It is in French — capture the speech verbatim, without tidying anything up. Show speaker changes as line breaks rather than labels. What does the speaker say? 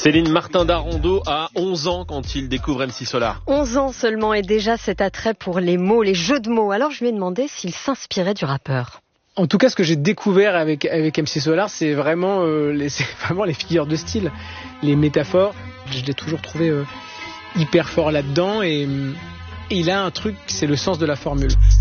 Céline, Martin Darondeau a onze ans quand il découvre M C Solar.
onze ans seulement et déjà cet attrait pour les mots, les jeux de mots. Alors je lui ai demandé s'il s'inspirait du rappeur.
En tout cas, ce que j'ai découvert avec, avec M C Solar, c'est vraiment, euh, les, c'est vraiment les figures de style, les métaphores. Je l'ai toujours trouvé euh, hyper fort là-dedans et, et il a un truc, c'est le sens de la formule.